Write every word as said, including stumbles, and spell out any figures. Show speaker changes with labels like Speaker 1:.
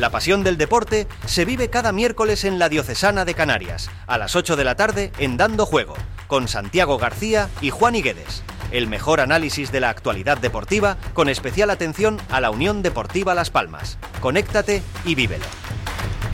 Speaker 1: La pasión del deporte se vive cada miércoles en la Diocesana de Canarias, a las ocho de la tarde en Dando Juego, con Santiago García y Juan Higuedes. El mejor análisis de la actualidad deportiva, con especial atención a la Unión Deportiva Las Palmas. Conéctate y vívelo.